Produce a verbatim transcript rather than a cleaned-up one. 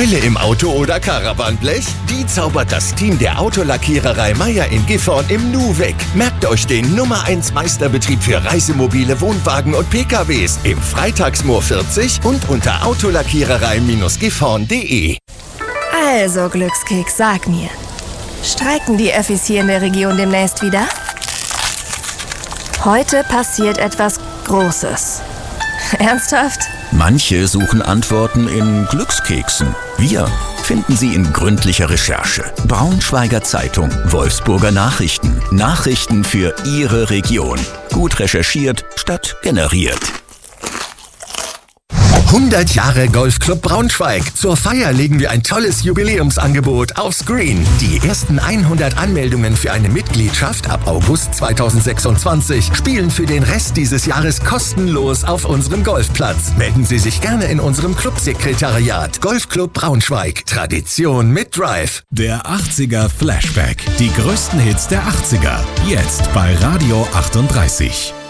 Beule im Auto oder Caravanblech? Die zaubert das Team der Autolackiererei Meier in Gifhorn im Nu weg. Merkt euch den Nummer eins Meisterbetrieb für Reisemobile, Wohnwagen und P K Ws im Freitagsmoor vierzig und unter autolackiererei gifhorn punkt de. Also, Glückskeks, sag mir, streiken die Öffis hier in der Region demnächst wieder? Heute passiert etwas Großes. Ernsthaft? Manche suchen Antworten in Glückskeksen. Wir finden sie in gründlicher Recherche. Braunschweiger Zeitung, Wolfsburger Nachrichten. Nachrichten für Ihre Region. Gut recherchiert statt generiert. hundert Jahre Golfclub Braunschweig. Zur Feier legen wir ein tolles Jubiläumsangebot aufs Green. Die ersten hundert Anmeldungen für eine Mitgliedschaft ab August zweitausendsechsundzwanzig spielen für den Rest dieses Jahres kostenlos auf unserem Golfplatz. Melden Sie sich gerne in unserem Clubsekretariat. Golfclub Braunschweig. Tradition mit Drive. Der achtziger Flashback. Die größten Hits der achtziger. Jetzt bei Radio achtunddreißig.